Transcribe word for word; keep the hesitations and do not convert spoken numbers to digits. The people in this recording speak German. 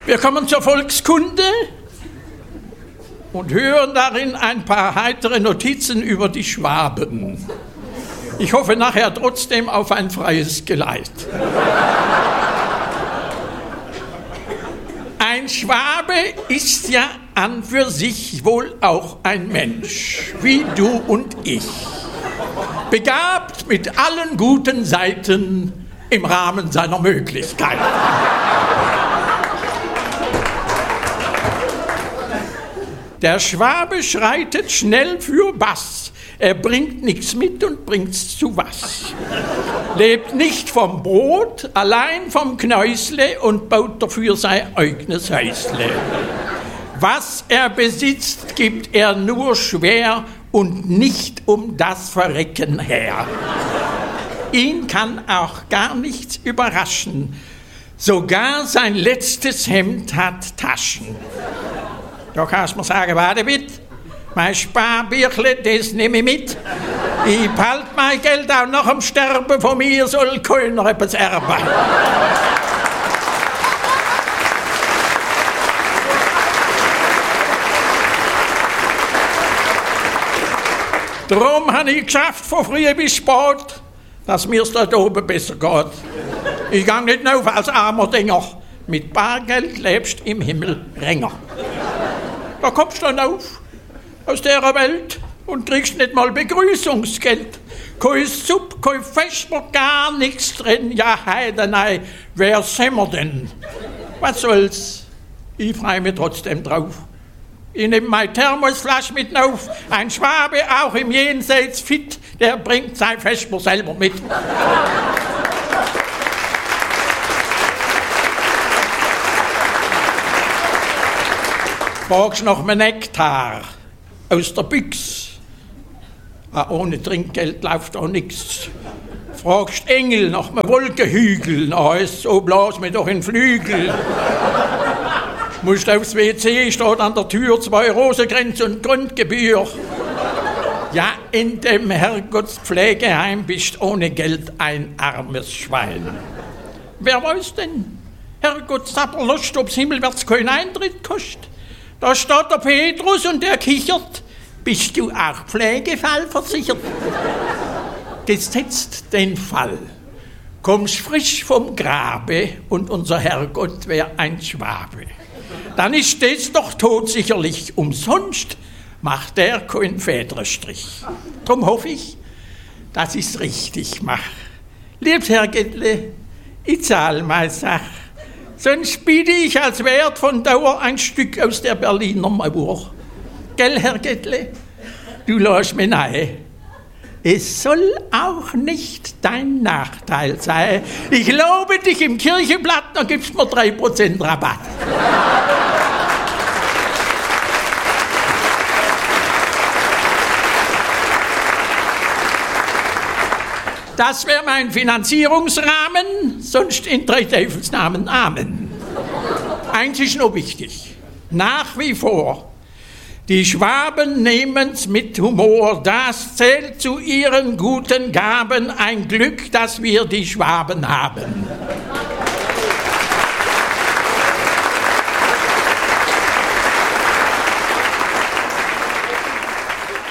Wir kommen zur Volkskunde und hören darin ein paar heitere Notizen über die Schwaben. Ich hoffe nachher trotzdem auf ein freies Geleit. Ein Schwabe ist ja an für sich wohl auch ein Mensch, wie du und ich. Begabt mit allen guten Seiten im Rahmen seiner Möglichkeiten. Der Schwabe schreitet schnell für was. Er bringt nichts mit und bringt's zu was. Lebt nicht vom Brot, allein vom Knäusle und baut dafür sein eigenes Häusle. Was er besitzt, gibt er nur schwer und nicht um das Verrecken her. Ihn kann auch gar nichts überraschen. Sogar sein letztes Hemd hat Taschen. Da kannst du mir sagen, warte bitte, mein Sparbüchle, das nehme ich mit. Ich behalte mein Geld auch nach dem Sterben, von mir soll keiner etwas erben. Darum habe ich geschafft, von früh bis spät, dass mir's dort oben besser geht. Ich gehe nicht auf als armer Dinger. Mit Bargeld lebst im Himmel länger. Da kommst du dann auf, aus dieser Welt, und kriegst nicht mal Begrüßungsgeld. Kein Supp, kein Vesper, gar nichts drin. Ja, heidenei, wer sind wir denn? Was soll's? Ich freue mich trotzdem drauf. Ich nehme meine Thermosflasche mit auf. Ein Schwabe, auch im Jenseits fit, der bringt sein Vesper selber mit. Fragst nach einem Nektar aus der Büchse. Ah, ohne Trinkgeld läuft auch nichts. Fragst Engel nach einem Wolkenhügel. Na, so blas mir doch in Flügel. Musst aufs W C, steht an der Tür zwei Rosengrenz und Grundgebühr. Ja, in dem Herrgottspflegeheim bist ohne Geld ein armes Schwein. Wer weiß denn? Herrgott Sapperlost, ob's himmelwärts kein Eintritt kostet. Da steht der Petrus und der kichert. Bist du auch Pflegefallversichert? Gesetzt den Fall. Kommst frisch vom Grabe und unser Herrgott wär ein Schwabe. Dann ist das doch todsicherlich umsonst, macht der keinen Federstrich. Drum hoffe ich, dass ich's richtig mach. Liebes Herrgöttle, ich zahl meine Sache. Sonst biete ich als Wert von Dauer ein Stück aus der Berliner Mauer. Gell, Herr Göttle, du lässt mir nahe. Es soll auch nicht dein Nachteil sein. Ich lobe dich im Kirchenblatt, dann gibst mir drei Prozent Rabatt. Das wäre mein Finanzierungsrahmen, sonst in drei Teufelsnamen Amen. Eins ist noch wichtig, nach wie vor, die Schwaben nehmen's mit Humor, das zählt zu ihren guten Gaben, ein Glück, dass wir die Schwaben haben.